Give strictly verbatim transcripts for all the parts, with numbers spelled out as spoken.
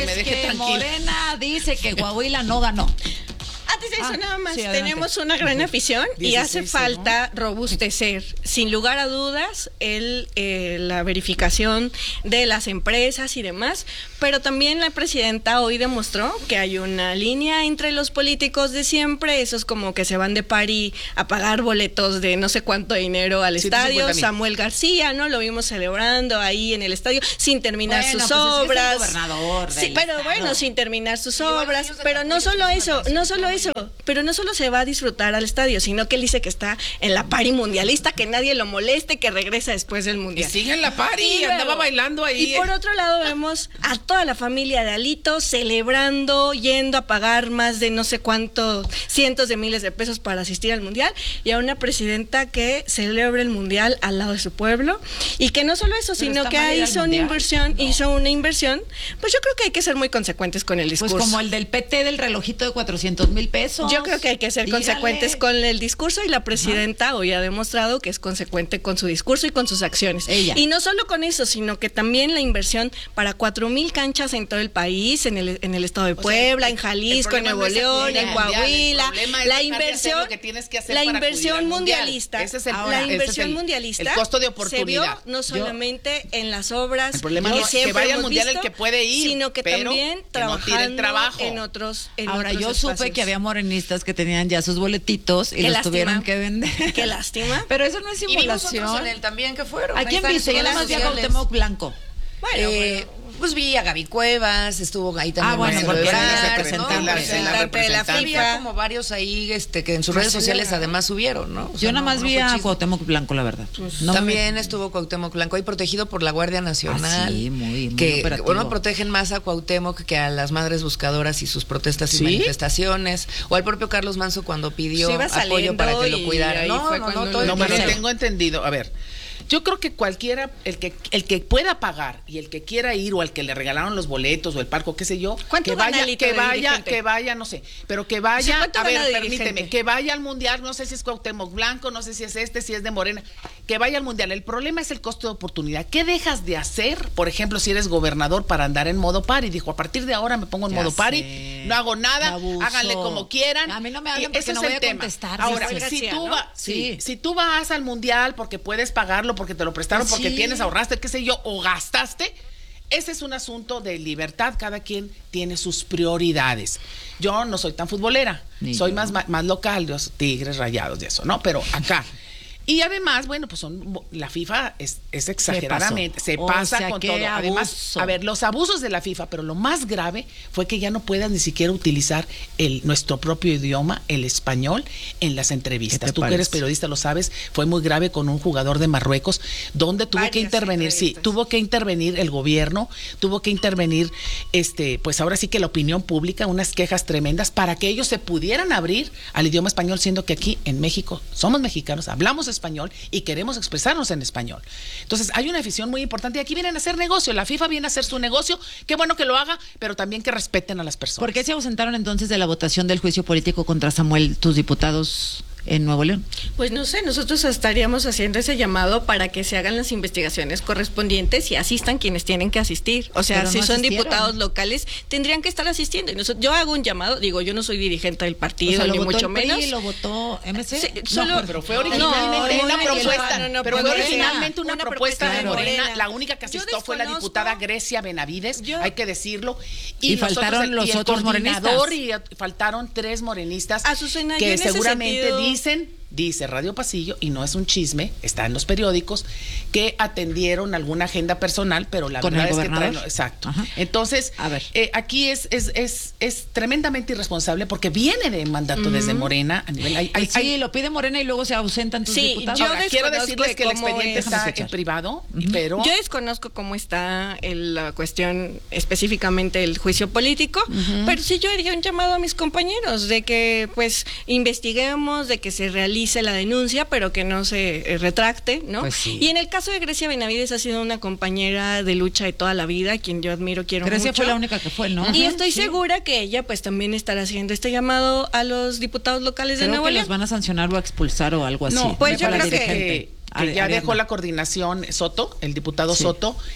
me deje que tranquila. Morena dice que Coahuila no ganó. Antes de eso, Ah, nada más, sí, tenemos una gran afición y hace dieciséis, falta robustecer, sin lugar a dudas, el, eh, la verificación de las empresas y demás, pero también la presidenta hoy demostró que hay una línea entre los políticos de siempre, esos como que se van de party a pagar boletos de no sé cuánto dinero al estadio, Samuel García, ¿no? Lo vimos celebrando ahí en el estadio sin terminar Bueno, sus pues obras. es el gobernador sí, del pero estado. bueno, sin terminar sus Igual obras, ellos de pero no Capullo, solo que es eso, una canción no que solo está muy eso, pero no solo se va a disfrutar al estadio, sino que él dice que está en la party mundialista, que nadie lo moleste, que regresa después del Y mundial. sigue en la party, Y andaba luego, bailando ahí. Y por otro lado vemos a toda la familia de Alito celebrando, yendo a pagar más de no sé cuántos cientos de miles de pesos para asistir al mundial, y a una presidenta que celebra el mundial al lado de su pueblo, y que no solo eso, Pero sino está que mal ir al hizo una mundial. inversión, No. hizo una inversión, pues yo creo que hay que ser muy consecuentes con el discurso. Pues como el del P T del relojito de cuatrocientos mil pesos. Yo creo que hay que ser Dígale. consecuentes con el discurso, y la presidenta hoy ha demostrado que es consecuente con su discurso y con sus acciones. Ella. Y no solo con eso, sino que también la inversión para cuatro mil canchas en todo el país, en el, en el estado de Puebla, sea, en Jalisco, en el Nuevo problema no es León, acudir en al mundial, Coahuila, el problema es la dejar de hacer inversión, lo que tienes que hacer la para acudir inversión al mundial. mundialista, Ese es el- la ese es inversión el- mundialista, el costo de se oportunidad. vio no solamente en las obras, El problema que no es que siempre vaya al hemos mundial el visto, que puede ir, sino que pero también que no tire el trabajando trabajo. en otros, en Ahora, otros yo supe espacios. que había morenistas que tenían ya sus boletitos y Qué los lástima. tuvieron que vender. Qué lástima. Pero eso no es Y vimos simulación. otros en el también que fueron. ¿A Ahí quién están en viste? Yo sus nada más vi a redes sociales. Cuauhtémoc Blanco. Bueno, Eh, pues vi a Gaby Cuevas, estuvo ahí también. Ah, bueno, Marcelo porque era Ebrard, la ¿no? representante, La la representante de la Sí, había FIFA. como varios ahí este, que en sus redes sociales además subieron, ¿no? O sea, Yo nada no- más no vi fue a chisme. Cuauhtémoc Blanco, la verdad. No me- También estuvo Cuauhtémoc Blanco ahí protegido por la Guardia Nacional. Ah, sí, muy- muy que operativo. bueno, protegen más a Cuauhtémoc que a las madres buscadoras y sus protestas y ¿Sí? manifestaciones, o al propio Carlos Manso cuando pidió Sí, iba apoyo saliendo para que y lo cuidara. ahí No, fue no, cuando no, todo lo- No, el pero tiempo. tengo entendido. A ver, yo creo que cualquiera, el que el que pueda pagar y el que quiera ir, o al que le regalaron los boletos o el parco, qué sé yo, ¿Cuánto que gana vaya, Alito que de vaya, dirigente? que vaya, no sé, pero que Sí, vaya, ¿cuánto a ver, gana de permíteme, dirigente? que vaya al mundial, no sé si es Cuauhtémoc Blanco, no sé si es este, si es de Morena, que vaya al mundial. El problema es el costo de oportunidad. ¿Qué dejas de hacer, por ejemplo, si eres gobernador, para andar en modo party? Dijo, a partir de ahora me pongo en Ya modo party, sé. no hago nada, Abuso. háganle como quieran. A mí no me Y hablen porque ese no es voy el a tema. contestar, Ahora, dice. si García, tú ¿no? vas, sí, Sí. si tú vas al mundial porque puedes pagarlo, porque te lo prestaron, Pues porque sí. tienes, ahorraste, qué sé yo, o gastaste, ese es un asunto de libertad. Cada quien tiene sus prioridades. Yo no soy tan futbolera, Ni soy yo. más, más, más local, los Tigres, Rayados y eso, ¿no? Pero acá. Y además, bueno, pues son la FIFA es, es exageradamente, se pasó. pasa O sea, con qué todo. Además, abuso. a ver, los abusos de la FIFA, pero lo más grave fue que ya no puedas ni siquiera utilizar el nuestro propio idioma, el español, en las ¿Qué entrevistas. te Tú que eres parece? periodista lo sabes, fue muy grave con un jugador de Marruecos, donde tuvo Varias que intervenir, sí, entrevistas. tuvo que intervenir el gobierno, tuvo que intervenir, este, pues ahora sí que la opinión pública, unas quejas tremendas para que ellos se pudieran abrir al idioma español, siendo que aquí en México somos mexicanos, hablamos español y queremos expresarnos en español. Entonces hay una afición muy importante y aquí vienen a hacer negocio. La FIFA viene a hacer su negocio, qué bueno que lo haga, pero también que respeten a las personas. ¿Por qué se ausentaron entonces de la votación del juicio político contra Samuel, tus diputados en Nuevo León? Pues no sé, nosotros estaríamos haciendo ese llamado para que se hagan las investigaciones correspondientes y asistan quienes tienen que asistir. O sea, Pero si no son asistieron. diputados locales, tendrían que estar asistiendo. Y nosotros, yo hago un llamado, digo, yo no soy dirigente del O partido, sea, lo ni votó mucho el P R I, menos. lo votó M C. Sí, No, solo- Pero fue No, originalmente no, una no, propuesta, no, no, pero fue Morena, originalmente una, una propuesta, propuesta de de Morena. Morena. La única que Yo asistió fue la desconozco- diputada Grecia Benavides, Yo- hay que decirlo. Y nosotros, faltaron el- los y el otros coordinador, morenistas. y faltaron tres morenistas Azucena, yo que en ese seguramente sentido- dicen, dice Radio Pasillo, y no es un chisme, está en los periódicos, que atendieron alguna agenda personal, pero la ¿Con verdad el es que gobernador? traen, exacto. Ajá. Entonces, A ver. eh, aquí es, es, es, es tremendamente irresponsable porque viene de mandato desde Morena a nivel. Hay, hay- Pues sí, hay- lo pide Morena y luego se ausentan tus Sí, diputados. yo Ahora, quiero desconozco decirles que el cómo expediente es. está Déjame en escuchar. privado, pero Yo desconozco cómo está el- la cuestión, específicamente el juicio político, pero sí yo haría un llamado a mis compañeros de que pues investiguemos, de que se realice la denuncia, pero que no se eh, retracte, ¿no? Pues sí. Y en el caso de Grecia Benavides ha sido una compañera de lucha de toda la vida, a quien yo admiro, quiero Grecia mucho. fue la única que fue, ¿no? Y Ajá, estoy sí. segura que ella pues también estará haciendo este llamado a los diputados locales de Creo Nuevo que León. los van a sancionar o a expulsar o algo así. no, pues me yo creo parece que- que, que Ari- ya Ariadna. dejó la coordinación Soto, el diputado Sí. Soto,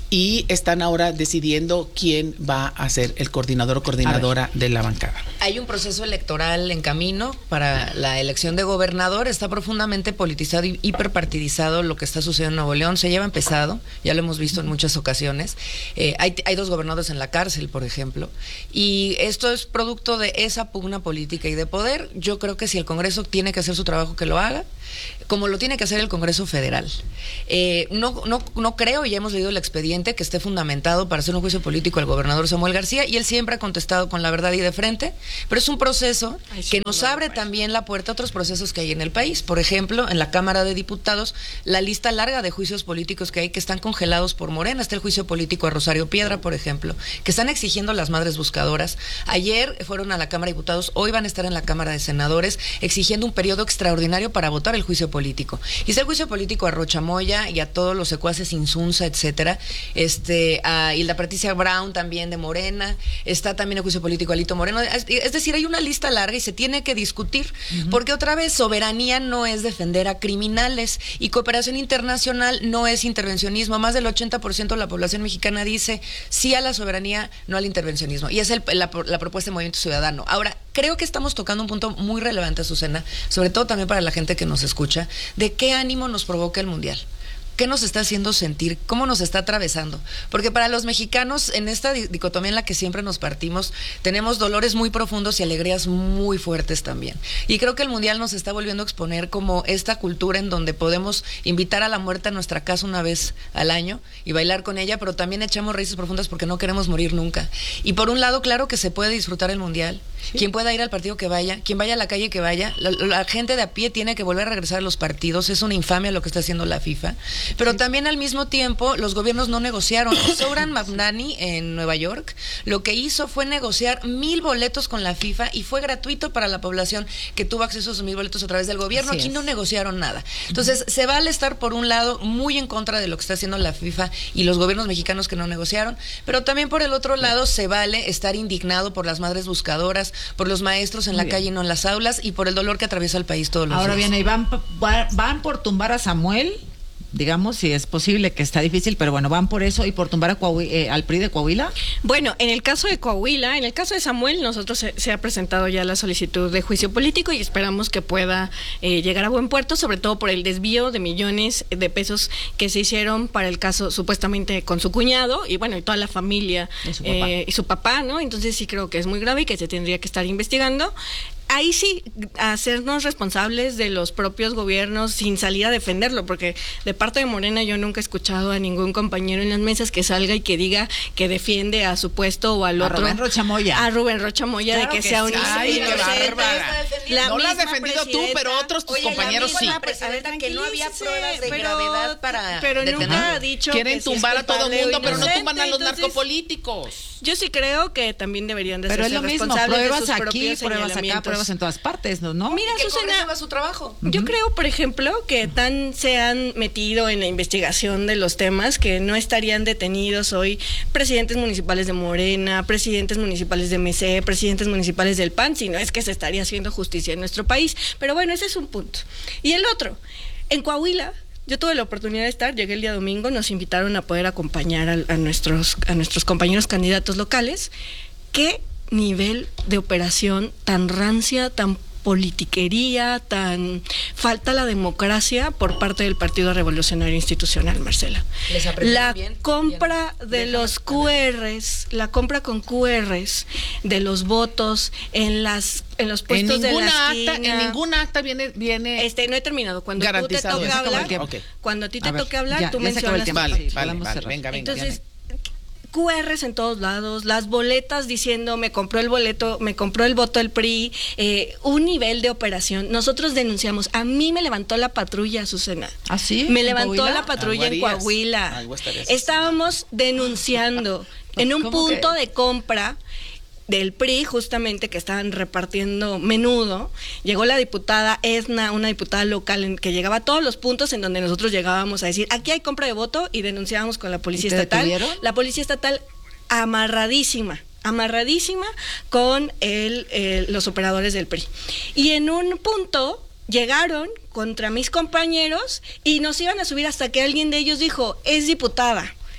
y están ahora decidiendo quién va a ser el coordinador o coordinadora de la bancada. Hay un proceso electoral en camino para la elección de gobernador. Está profundamente politizado y hiperpartidizado lo que está sucediendo en Nuevo León. Se lleva empezado, ya lo hemos visto en muchas ocasiones. Eh, hay, hay dos gobernadores en la cárcel, por ejemplo. Y esto es producto de esa pugna política y de poder. Yo creo que si el Congreso tiene que hacer su trabajo, que lo haga, como lo tiene que hacer el Congreso Federal. Eh, no, no, no creo, ya hemos leído el expediente, que esté fundamentado para hacer un juicio político al gobernador Samuel García, y él siempre ha contestado con la verdad y de frente, pero es un proceso Ay, sí, que nos abre pues. también la puerta a otros procesos que hay en el país. Por ejemplo, en la Cámara de Diputados, la lista larga de juicios políticos que hay que están congelados por Morena. Está el juicio político a Rosario Piedra, por ejemplo, que están exigiendo las madres buscadoras. Ayer fueron a la Cámara de Diputados, hoy van a estar en la Cámara de Senadores exigiendo un periodo extraordinario para votar el juicio político. Y está el juicio político a Rocha Moya y a todos los secuaces Insunza, etcétera. Este, a Hilda Patricia Brown también de Morena, está también el juicio político a Alito Moreno. Es, es decir, hay una lista larga y se tiene que discutir, uh-huh. porque otra vez, soberanía no es defender a criminales y cooperación internacional no es intervencionismo. Más del ochenta por ciento de la población mexicana dice sí a la soberanía, no al intervencionismo. Y esa es el, la, la propuesta de Movimiento Ciudadano. Ahora, creo que estamos tocando un punto muy relevante, Azucena, sobre todo también para la gente que nos escucha, de qué ánimo nos provoca el Mundial. ¿Qué nos está haciendo sentir? ¿Cómo nos está atravesando? Porque para los mexicanos, en esta dicotomía en la que siempre nos partimos, tenemos dolores muy profundos y alegrías muy fuertes también. Y creo que el Mundial nos está volviendo a exponer como esta cultura en donde podemos invitar a la muerte a nuestra casa una vez al año y bailar con ella, pero también echamos raíces profundas porque no queremos morir nunca. Y por un lado, claro que se puede disfrutar el Mundial. Sí. Quien pueda ir al partido que vaya, quien vaya a la calle que vaya, la, la gente de a pie tiene que volver a regresar a los partidos. Es una infamia lo que está haciendo la FIFA. Pero sí. también al mismo tiempo los gobiernos no negociaron. Zoran Mamdani en Nueva York lo que hizo fue negociar mil boletos con la FIFA y fue gratuito para la población que tuvo acceso a esos mil boletos a través del gobierno. Así Aquí es. no negociaron nada. Entonces uh-huh. se vale estar por un lado muy en contra de lo que está haciendo la FIFA y los gobiernos mexicanos que no negociaron, pero también por el otro lado se vale estar indignado por las madres buscadoras, por los maestros en muy la bien. calle y no en las aulas y por el dolor que atraviesa el país todos los Ahora días. Ahora bien, ¿y van, van por tumbar a Samuel? Digamos, si es posible, que está difícil, pero bueno, van por eso y por tumbar a Coahuila, eh, al P R I de Coahuila. Bueno, en el caso de Coahuila, en el caso de Samuel, nosotros se, se ha presentado ya la solicitud de juicio político y esperamos que pueda eh, llegar a buen puerto, sobre todo por el desvío de millones de pesos que se hicieron para el caso supuestamente con su cuñado y bueno, y toda la familia y su papá, eh, y su papá, ¿no? Entonces sí creo que es muy grave y que se tendría que estar investigando. Ahí sí, hacernos responsables de los propios gobiernos sin salir a defenderlo, porque de parte de Morena yo nunca he escuchado a ningún compañero en las mesas que salga y que diga que defiende a su puesto o al a otro. A Rubén Rocha Moya. A Rubén Rocha Moya, claro de que, que sea sí. un Ay, qué bárbara. No lo has defendido tú, pero otros tus Oye, compañeros sí. Presidenta, que no había pruebas de pero, gravedad para Pero detenerlo. nunca ha dicho Quieren que tumbar si a todo el mundo, pero no tumban a los entonces, narcopolíticos. Yo sí creo que también deberían de pero ser es lo mismo, responsables pruebas de sus aquí, propios pruebas acá, pruebas en todas partes, ¿no? ¿no? Mira, que el Susana, Congreso haga su trabajo. Yo uh-huh. creo, por ejemplo, que tan se han metido en la investigación de los temas que no estarían detenidos hoy presidentes municipales de Morena, presidentes municipales de M C, presidentes municipales del P A N, sino es que se estaría haciendo justicia en nuestro país. Pero bueno, ese es un punto. Y el otro, en Coahuila, yo tuve la oportunidad de estar, llegué el día domingo, nos invitaron a poder acompañar a, a nuestros a nuestros compañeros candidatos locales. ¿Qué nivel de operación tan rancia, tan politiquería, tan falta la democracia por parte del Partido Revolucionario Institucional, Marcela? La bien, compra bien. de Déjame los Q Rs, la compra con Q Rs de los votos en las en los puestos en de ninguna la acta, esquina. En ninguna acta viene viene Este no he terminado. Cuando tú te toque hablar, okay. cuando a ti te a toque ver, hablar, ya, tú ya mencionas. Vale, vale, vale, vale, venga, venga. Entonces, Q Rs en todos lados, las boletas diciendo me compró el boleto, me compró el voto el P R I, eh, un nivel de operación. Nosotros denunciamos, a mí me levantó la patrulla, Azucena. ¿Ah, sí? Me levantó Coahuila? la patrulla en Coahuila. Estábamos denunciando en un punto que? de compra del P R I, justamente, que estaban repartiendo menudo. Llegó la diputada Edna, una diputada local, en, que llegaba a todos los puntos en donde nosotros llegábamos a decir, aquí hay compra de voto, y denunciábamos con la policía estatal. ¿Detuvieron? La policía estatal amarradísima, amarradísima con el, eh, los operadores del P R I. Y en un punto llegaron contra mis compañeros y nos iban a subir hasta que alguien de ellos dijo, es diputada.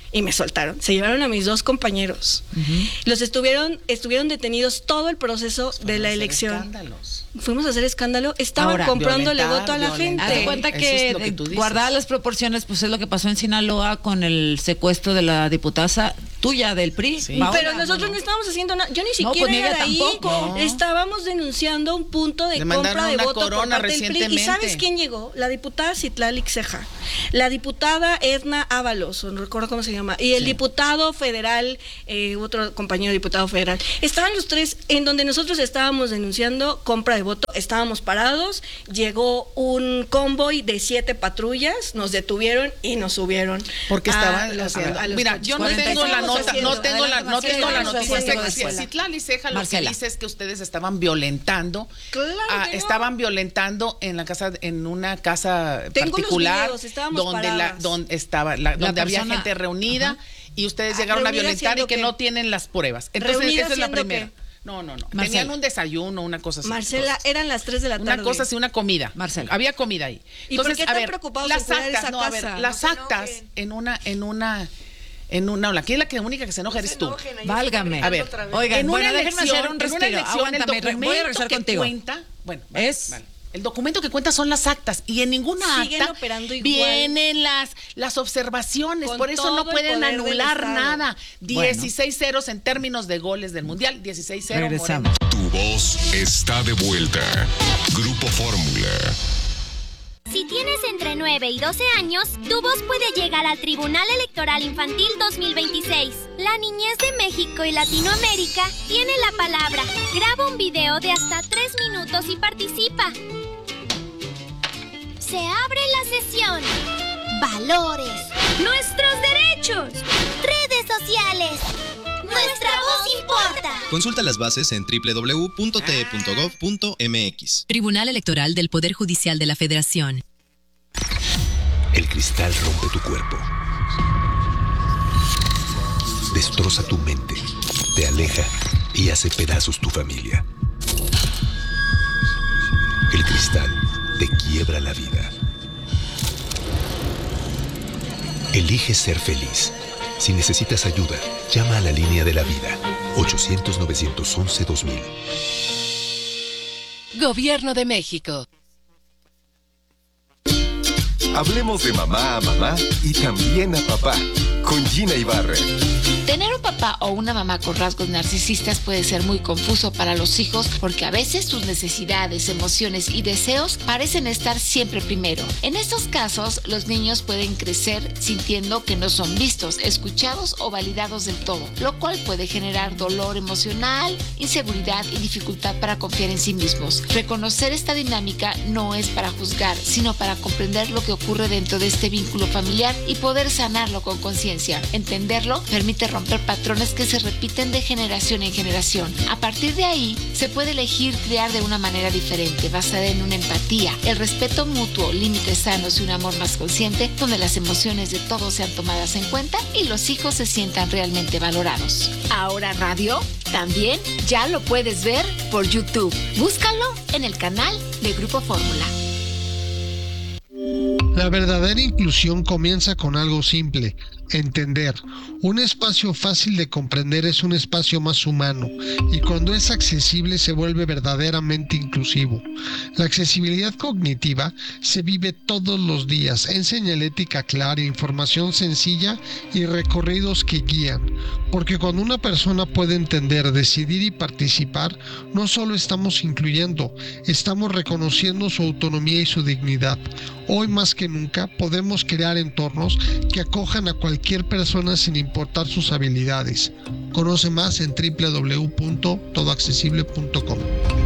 y me soltaron. Se llevaron a mis dos compañeros. Uh-huh. Los estuvieron, estuvieron detenidos todo el proceso pues de la elección. Escándalos. Fuimos a hacer escándalo. Estaban Ahora, comprándole voto a la gente. Haz de cuenta que, que guardadas las proporciones, pues es lo que pasó en Sinaloa con el secuestro de la diputada tuya del P R I. Sí. Pero nosotros no. no estábamos haciendo nada. Yo ni siquiera no, pues era de ahí. No. Estábamos denunciando un punto de Le compra de voto por parte del P R I. ¿Y sabes quién llegó? La diputada Citlali Ceja, la diputada Edna Ábalos, no recuerdo cómo se llama, y el sí. diputado federal, eh, otro compañero diputado federal. Estaban los tres en donde nosotros estábamos denunciando compra de voto. Estábamos parados, llegó un convoy de siete patrullas, nos detuvieron y nos subieron. Porque estaban los, a, a los Mira, yo no tengo la nota, no tengo la, no tengo la noticia. Citlali Ceja lo que dice es que ustedes estaban violentando, claro ah, no. estaban violentando en la casa, en una casa tengo particular los videos, donde la, donde estaba, la, donde la había gente reunida. Ajá. Y ustedes llegaron a violentar y que, que no tienen las pruebas. Entonces esa es la primera. Que, No, no, no. Marcela. Tenían un desayuno, una cosa así. Marcela, cosas. Eran las tres de la tarde. Una cosa así, una comida. Marcela. Había comida ahí. Entonces, ¿y por qué están a ver, preocupados las en actas, esa no, casa? A ver, las no actas en una, en una, en una, aquí la que única que se enoja eres tú. Válgame. A ver, oigan, en bueno, una déjenme elección, hacer un respiro. En una elección, Aguántame, el documento voy a regresar que contigo. Cuenta, bueno, vale, es... Vale. El documento que cuenta son las actas y en ninguna Siguen acta operando igual. Vienen las, las observaciones, con por eso no pueden anular nada. dieciséis ceros en términos de goles del Mundial, dieciséis cero. Regresamos. Tu voz está de vuelta. Grupo Fórmula. Si tienes entre nueve y doce años, tu voz puede llegar al Tribunal Electoral Infantil dos mil veintiséis. La niñez de México y Latinoamérica tiene la palabra. Graba un video de hasta tres minutos y participa. Se abre la sesión. Valores. Nuestros derechos. Redes sociales. Nuestra voz importa. Consulta las bases en doble u doble u doble u punto t e punto gov punto m x. Tribunal Electoral del Poder Judicial de la Federación. El cristal rompe tu cuerpo. Destroza tu mente. Te aleja y hace pedazos tu familia. El cristal te quiebra la vida. Elige ser feliz. Si necesitas ayuda, llama a la línea de la vida. ochocientos, novecientos once, dos mil. Gobierno de México. Hablemos de mamá a mamá y también a papá, con Gina Ibarra. Tener un papá o una mamá con rasgos narcisistas puede ser muy confuso para los hijos porque a veces sus necesidades, emociones y deseos parecen estar siempre primero. En estos casos, los niños pueden crecer sintiendo que no son vistos, escuchados o validados del todo, lo cual puede generar dolor emocional, inseguridad y dificultad para confiar en sí mismos. Reconocer esta dinámica no es para juzgar, sino para comprender lo que ocurre dentro de este vínculo familiar y poder sanarlo con conciencia. Entenderlo permite romper patrones que se repiten de generación en generación. A partir de ahí, se puede elegir criar de una manera diferente, basada en una empatía, el respeto mutuo, límites sanos y un amor más consciente, donde las emociones de todos sean tomadas en cuenta y los hijos se sientan realmente valorados. Ahora Radio también ya lo puedes ver por YouTube. Búscalo en el canal de Grupo Fórmula. La verdadera inclusión comienza con algo simple: entender. Un espacio fácil de comprender es un espacio más humano, y cuando es accesible se vuelve verdaderamente inclusivo. La accesibilidad cognitiva se vive todos los días en señalética clara, información sencilla y recorridos que guían. Porque cuando una persona puede entender, decidir y participar, no solo estamos incluyendo, estamos reconociendo su autonomía y su dignidad. Hoy más que nunca podemos crear entornos que acojan a cualquier persona sin importar sus habilidades. Conoce más en doble u doble u doble u punto todo accesible punto com.